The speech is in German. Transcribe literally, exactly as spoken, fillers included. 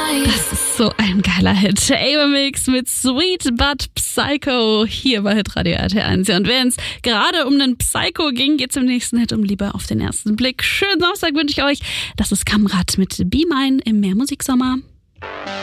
Das ist so ein geiler Hit. Ava Mix mit Sweet But Psycho hier bei Hitradio R T eins. Ja, und wenn es gerade um den Psycho ging, geht es im nächsten Hit um Liebe auf den ersten Blick. Schönen Samstag wünsche ich euch. Das ist Kamrat mit Be Mine im Mehrmusiksommer.